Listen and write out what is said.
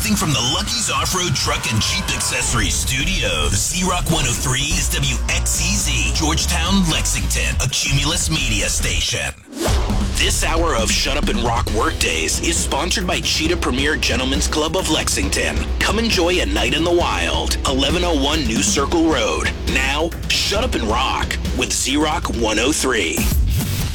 Broadcasting from the Lucky's Off-Road Truck and Jeep Accessories Studios. Z-Rock 103 is WXCZ, Georgetown, Lexington, a Cumulus media station. This hour of Shut Up and Rock Workdays is sponsored by Cheetah Premier Gentlemen's Club of Lexington. Come enjoy a night in the wild. 1101 New Circle Road. Now, Shut Up and Rock with Z-Rock 103.